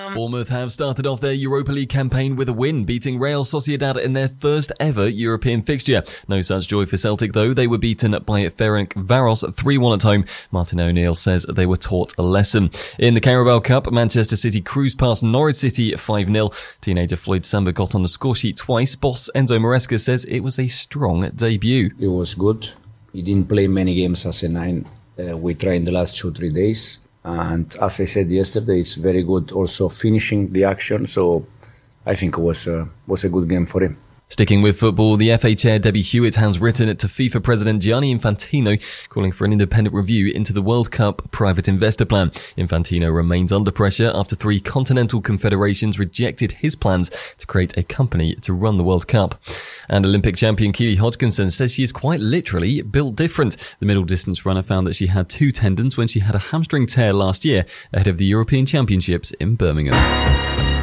Bournemouth have started off their Europa League campaign with a win, beating Real Sociedad in their first ever European fixture. No such joy for Celtic though. They were beaten by Ferencvaros 3-1 at home. Martin O'Neill says they were taught a lesson. In the Carabao Cup, Manchester City cruised past Norwich City 5-0. Teenager Floyd Samba got on the scoresheet twice. Boss Enzo Maresca says it was a strong debut. It was good. He didn't play many games as a 9. We tried in the last 2-3 days. And as I said yesterday, it's very good also finishing the action. So I think it was a good game for him. Sticking with football, the FA chair Debbie Hewitt has written to FIFA President Gianni Infantino calling for an independent review into the World Cup private investor plan. Infantino remains under pressure after 3 continental confederations rejected his plans to create a company to run the World Cup. And Olympic champion Keely Hodgkinson says she is quite literally built different. The middle distance runner found that she had 2 tendons when she had a hamstring tear last year ahead of the European Championships in Birmingham.